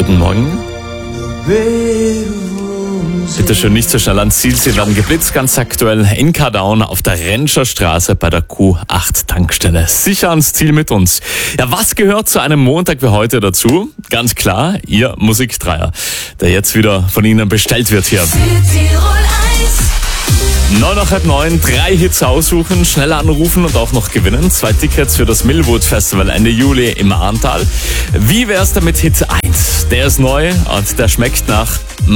Guten Morgen. Bitte schön nicht so schnell ans Ziel. Sie werden geblitzt, ganz aktuell in Kadown auf der Renscher Straße bei der Q8-Tankstelle. Sicher ans Ziel mit uns. Ja, was gehört zu einem Montag wie heute dazu? Ganz klar, Ihr Musikdreier, der jetzt wieder von Ihnen bestellt wird hier. 9:09, 3 Hits aussuchen, schnell anrufen und auch noch gewinnen. 2 Tickets für das Millwood Festival Ende Juli im Ahrntal. Wie wär's da mit Hit 1? Der ist neu und der schmeckt nach